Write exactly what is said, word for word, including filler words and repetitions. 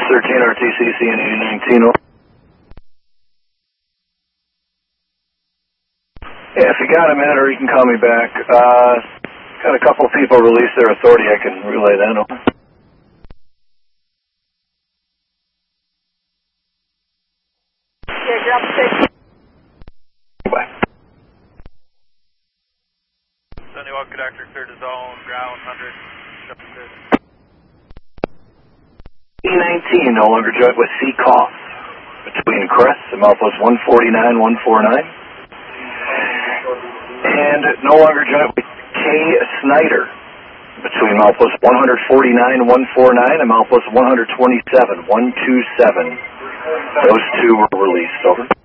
thirteen R T C C N eighty nineteen. Yeah, if you got a minute or you can call me back. Uh, got a couple of people release their authority. I can relay that over. Yeah, drop six. Bye. Sunny Walk conductor, clear to zone, ground one hundred. E nineteen, no longer joint with C Cough between Crest and Milepost one forty-nine, one forty-nine. And no longer joint with K Snyder between Milepost one forty-nine, one forty-nine and Milepost one twenty-seven, one twenty-seven. Those two were released. Over.